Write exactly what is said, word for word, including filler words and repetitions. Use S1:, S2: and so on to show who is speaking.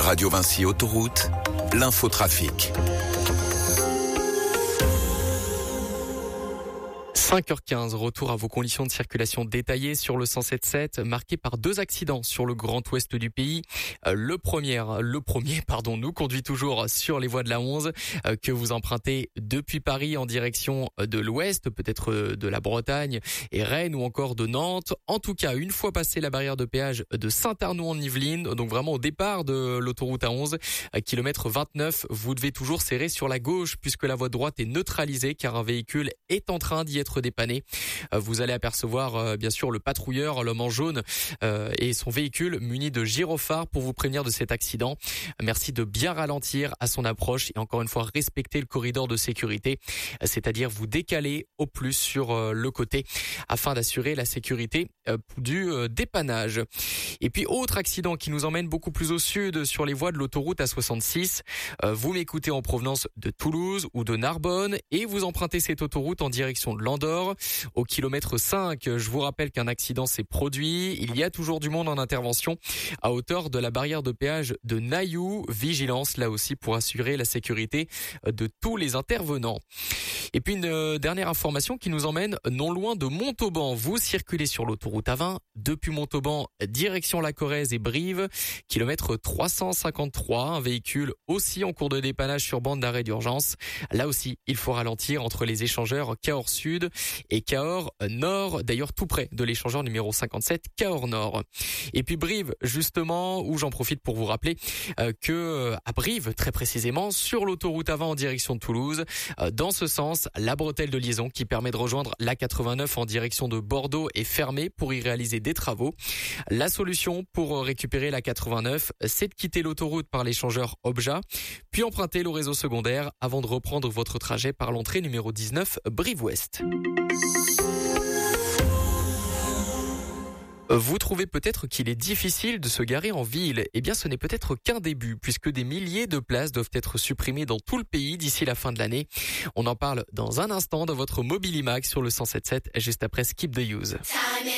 S1: Radio Vinci Autoroute, l'infotrafic.
S2: cinq heures quinze, retour à vos conditions de circulation détaillées sur le cent sept sept, marqué par deux accidents sur le grand ouest du pays. Le premier, le premier, pardon, nous conduit toujours sur les voies de la onze, que vous empruntez depuis Paris en direction de l'ouest, peut-être de la Bretagne et Rennes ou encore de Nantes. En tout cas, une fois passé la barrière de péage de Saint-Arnoux-en-Yvelines, donc vraiment au départ de l'autoroute A onze, kilomètre vingt-neuf, vous devez toujours serrer sur la gauche puisque la voie droite est neutralisée car un véhicule est en train d'y être dépanné. Vous allez apercevoir bien sûr le patrouilleur, l'homme en jaune euh, et son véhicule muni de gyrophares pour vous prévenir de cet accident. Merci de bien ralentir à son approche et encore une fois respecter le corridor de sécurité, c'est-à-dire vous décaler au plus sur euh, le côté afin d'assurer la sécurité euh, du euh, dépannage. Et puis autre accident qui nous emmène beaucoup plus au sud sur les voies de l'autoroute A soixante-six. Euh, vous m'écoutez en provenance de Toulouse ou de Narbonne et vous empruntez cette autoroute en direction de l'Andorre. Au kilomètre cinq, je vous rappelle qu'un accident s'est produit. Il y a toujours du monde en intervention à hauteur de la barrière de péage de Nailloux. Vigilance là aussi pour assurer la sécurité de tous les intervenants. Et puis une dernière information qui nous emmène non loin de Montauban. Vous circulez sur l'autoroute A vingt depuis Montauban, direction la Corrèze et Brive, kilomètre trois cent cinquante-trois. Un véhicule aussi en cours de dépannage sur bande d'arrêt d'urgence. Là aussi, il faut ralentir entre les échangeurs Cahors Sud et Cahors Nord, d'ailleurs tout près de l'échangeur numéro cinquante-sept Cahors Nord. Et puis Brive, justement, où j'en profite pour vous rappeler euh, que à Brive, très précisément, sur l'autoroute A vingt en direction de Toulouse, euh, dans ce sens, la bretelle de liaison qui permet de rejoindre l'A quatre-vingt-neuf en direction de Bordeaux est fermée pour y réaliser des travaux. La solution pour récupérer l'A quatre-vingt-neuf, c'est de quitter l'autoroute par l'échangeur Obja, puis emprunter le réseau secondaire avant de reprendre votre trajet par l'entrée numéro dix-neuf Brive-Ouest. Vous trouvez peut-être qu'il est difficile de se garer en ville. Eh bien, ce n'est peut-être qu'un début, puisque des milliers de places doivent être supprimées dans tout le pays d'ici la fin de l'année. On en parle dans un instant dans votre Mobilimax sur le cent sept sept, juste après Skip the Use.